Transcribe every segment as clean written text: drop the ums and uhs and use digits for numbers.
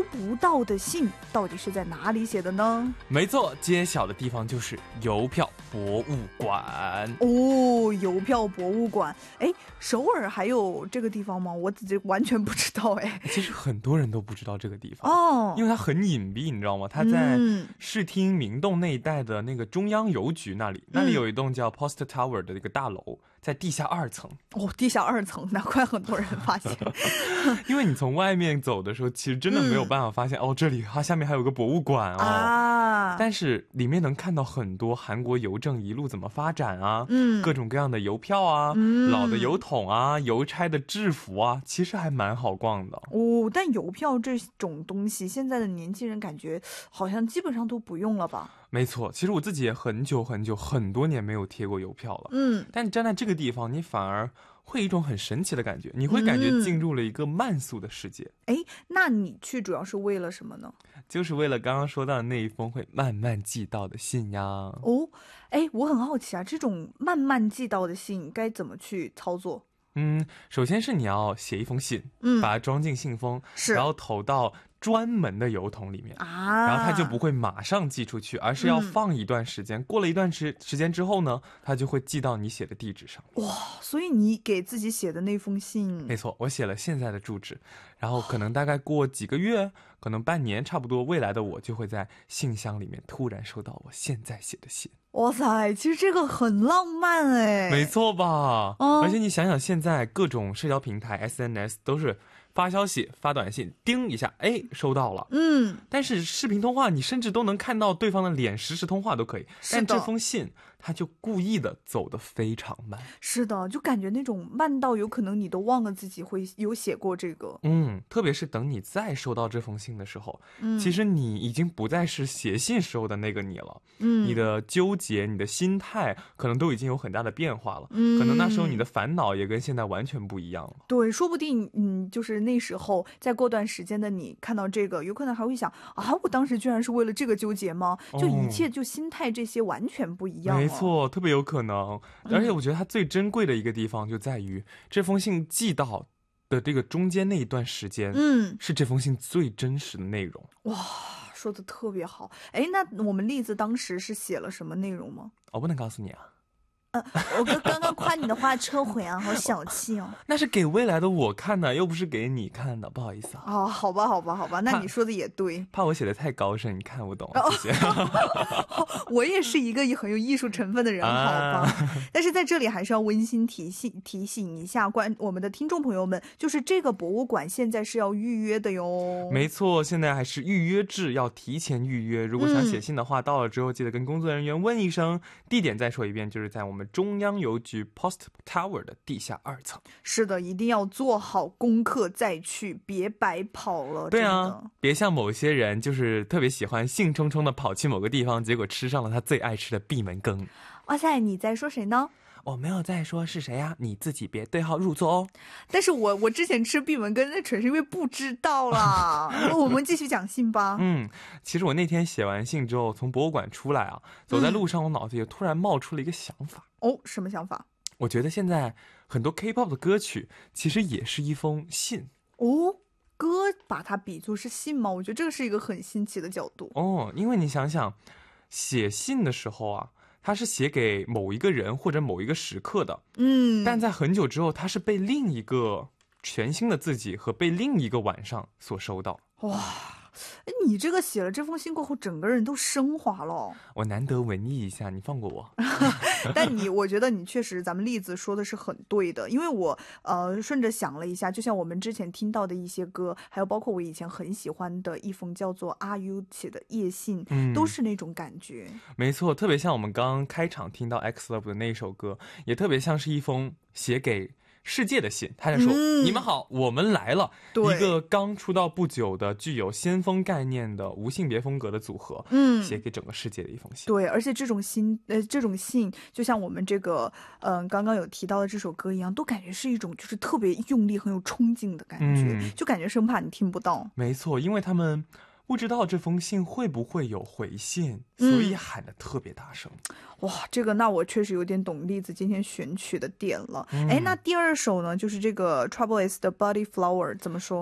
不到的信到底是在哪里写的呢？ 没错，揭晓的地方就是邮票博物馆。 哦，邮票博物馆。哎，首尔还有这个地方吗？我自己完全不知道。哎， 其实很多人都不知道这个地方哦， 因为它很隐蔽，你知道吗？它在视听明洞那一带的那个中央邮局那里，那里有一栋叫 Post Tower 的一个大楼，在地下2层。 哦，地下2层，难怪很多人发现。 因为你从外面走的时候，其实真的没有办法发现，哦，这里它下面还有个博物馆哦。 啊， 但是里面能看到很多韩国邮政一路怎么发展啊，各种各样的邮票啊，老的邮筒啊，邮差的制服啊，其实还蛮好逛的。 哦，但邮票这种东西，现在的年轻人感觉好像基本上都不用了吧？ 没错，其实我自己也很多年没有贴过邮票了。但站在这个地方，你反而会有一种很神奇的感觉，你会感觉进入了一个慢速的世界。 那你去主要是为了什么呢？ 就是为了刚刚说到的那一封会慢慢寄到的信呀。 哦，我很好奇啊，这种慢慢寄到的信该怎么去操作？ 首先是你要写一封信，把它装进信封，然后投到专门的邮筒里面啊，然后它就不会马上寄出去，而是要放一段时间，过了一段时间之后呢，它就会寄到你写的地址上。 哇，所以你给自己写的那封信， 没错，我写了现在的住址，然后可能大概过几个月，可能半年差不多，未来的我就会在信箱里面突然收到我现在写的信。 哇塞，其实这个很浪漫哎。 没错吧？而且你想想，现在各种社交平台 SNS 都是发消息发短信叮一下，收到了。但是视频通话你甚至都能看到对方的脸，实时通话都可以，但这封信他就故意的走得非常慢。 是的，就感觉那种慢到有可能你都忘了自己会有写过这个。 特别是等你再收到这封信的时候，其实你已经不再是写信时候的那个你了。你的纠结，你的心态可能都已经有很大的变化了。可能那时候你的烦恼也跟现在完全不一样了。 对，说不定就是那时候再过段时间的你看到这个，有可能还会想啊，我当时居然是为了这个纠结吗？就一切就心态这些完全不一样了。 没错，特别有可能。而且我觉得它最珍贵的一个地方就在于这封信寄到的这个中间那一段时间，是这封信最真实的内容。 哇，说的特别好。那我们栗子当时是写了什么内容吗？ 我不能告诉你啊。 我刚刚夸你的话撤回啊，好小气哦。 那是给未来的我看的，又不是给你看的，不好意思啊。 哦，好吧，那你说的也对。 怕我写的太高深，你看不懂。谢谢。 我也是一个很有艺术成分的人，好吧。但是在这里还是要温馨提醒一下我们的听众朋友们，就是这个博物馆现在是要预约的哟。 没错，现在还是预约制，要提前预约。如果想写信的话，到了之后记得跟工作人员问一声。地点再说一遍，就是在我们中央邮局 Post Tower 的地下2层。 是的，一定要做好功课再去，别白跑了。 对啊，别像某些人就是特别喜欢兴冲冲的跑去某个地方，结果吃上了他最爱吃的闭门羹。 哇塞，你在说谁呢？ 我没有在说是谁呀，你自己别对号入座哦。 但是我之前吃闭门羹那纯是因为不知道啦。我们继续讲信吧。 其实我那天写完信之后，从博物馆出来啊，走在路上，我脑子也突然冒出了一个想法。 什么想法？ 我觉得现在很多 K-pop 的歌曲其实也是一封信。 歌把它比作是信吗？我觉得这个是一个很新奇的角度。 因为你想想，写信的时候啊，它是写给某一个人或者某一个时刻的，但在很久之后，它是被另一个全新的自己和被另一个晚上所收到。 哇，你这个写了这封信过后，整个人都升华了。 我难得文艺一下，你放过我。 但我觉得你确实，咱们栗子说的是很对的，因为我顺着想了一下，就像我们之前听到的一些歌，还有包括我以前很喜欢的一封叫做阿 U 写的夜信，都是那种感觉。没错，特别像我们刚刚开场听到 X Love 的那首歌，也特别像是一封写给世界的信。他在说，你们好，我们来了。一个刚出道不久的具有先锋概念的无性别风格的组合，写给整个世界的一封信。对，而且这种信就像我们这个刚刚有提到的这首歌一样，都感觉是一种就是特别用力很有冲劲的感觉，就感觉生怕你听不到。没错，因为他们不知道这封信会不会有回信，所以喊得特别大声。哇，这个那我确实有点懂栗子今天选曲的点了。那第二首呢，就是这个 Trouble is the Body Flower 怎么说？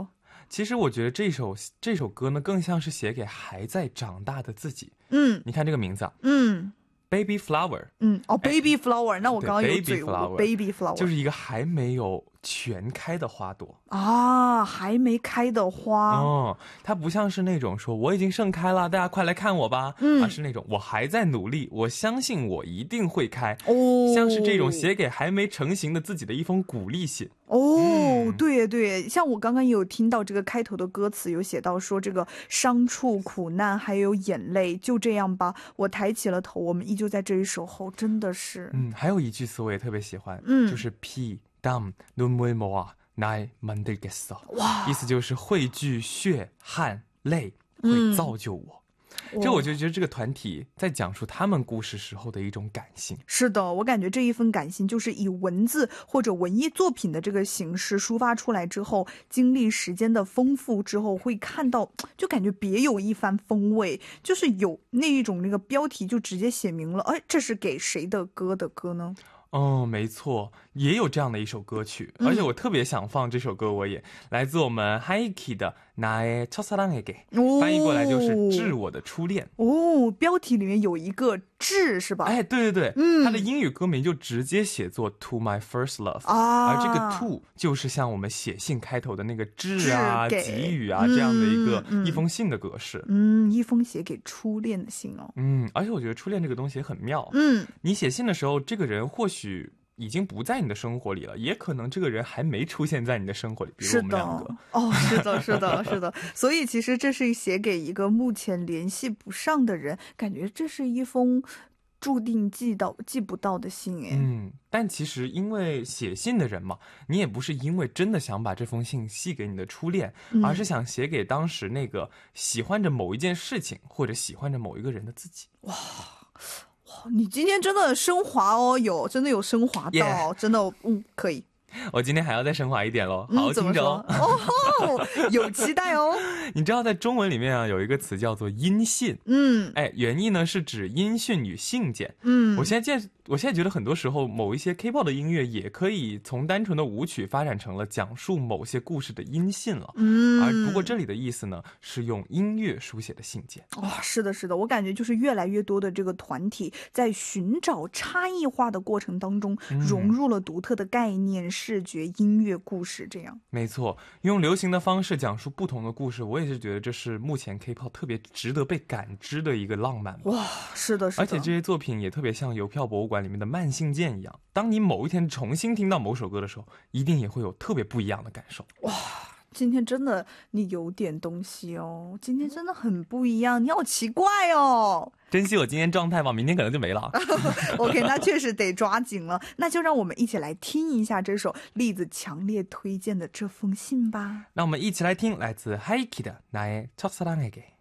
其实我觉得这首歌呢，更像是写给还在长大的自己。你看这个名字啊，Baby Flower。 Baby Flower， 那我刚刚有嘴误 ，Baby Flower 就是一个还没有全开的花朵啊，还没开的花。 它不像是那种说我已经盛开了，大家快来看我吧，而是那种我还在努力，我相信我一定会开。像是这种写给还没成型的自己的一封鼓励信。 对对，像我刚刚也有听到这个开头的歌词有写到说这个伤处、苦难还有眼泪，就这样吧，我抬起了头，我们依旧在这里守候，真的是。 还有一句词我也特别喜欢，就是피 땀 눈물 모아 날 만들겠어。意思就是汇聚血汗泪会造就我。这我就觉得这个团体在讲述他们故事时候的一种感性。 是的，我感觉这一份感性就是以文字或者文艺作品的这个形式抒发出来之后，经历时间的丰富之后，会看到就感觉别有一番风味，就是有那一种那个标题就直接写明了，这是给谁的歌呢？ 没错，也有这样的一首歌曲，而且我特别想放这首歌，我也来自我们 Haiki 的나의 첫사랑에게，翻译过来就是致我的初恋。 标题里面有一个致是吧？ 对对对，它的英语歌名就直接写作 To My First Love，而这个 To 就是像我们写信开头的那个致啊、给予啊这样的一封信的格式。 一封写给初恋的信哦。 而且我觉得初恋这个东西也很妙。你写信的时候，这个人或许已经不在你的生活里了，也可能这个人还没出现在你的生活里，比如我们两个。 是的。所以其实这是写给一个目前联系不上的人，感觉这是一封注定寄不到的信。 但其实因为写信的人嘛，你也不是因为真的想把这封信寄给你的初恋，而是想写给当时那个喜欢着某一件事情或者喜欢着某一个人的自己。 哇，你今天真的很升华哦，真的有升华到，真的可以。 我今天还要再升华一点咯，好好听着哦。 有期待哦。 你知道在中文里面啊，有一个词叫做音信。原意呢是指音讯与信件。我现在觉得很多时候某一些 K-pop 的音乐也可以从单纯的舞曲发展成了讲述某些故事的音信了。而不过这里的意思呢是用音乐书写的信件。 是的，我感觉就是越来越多的这个团体在寻找差异化的过程当中，融入了独特的概念、视觉、音乐、故事这样。 没错，用流行的方式讲述不同的故事，我也是觉得这是目前 K-pop 特别值得被感知的一个浪漫。 是的。 而且这些作品也特别像邮票博物馆里面的慢信件一样，当你某一天重新听到某首歌的时候，一定也会有特别不一样的感受。 今天真的你有点东西哦，今天真的很不一样，你好奇怪哦。 珍惜我今天状态吧，明天可能就没了。 OK， 那确实得抓紧了。那就让我们一起来听一下这首栗子强烈推荐的这封信吧。 那我们一起来听来自 Haiki 的나의 첫사랑에게。